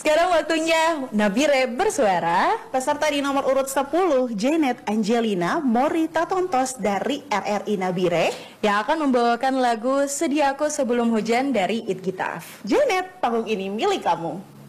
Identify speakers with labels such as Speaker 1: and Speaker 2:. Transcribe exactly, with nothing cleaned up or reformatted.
Speaker 1: Sekarang waktunya Nabire bersuara.
Speaker 2: Peserta di nomor urut sepuluh, Janet Angelina Morita Tontos dari R R I Nabire,
Speaker 1: yang akan membawakan lagu Sediaku Sebelum Hujan dari It Gitaf.
Speaker 2: Janet, panggung ini milik kamu.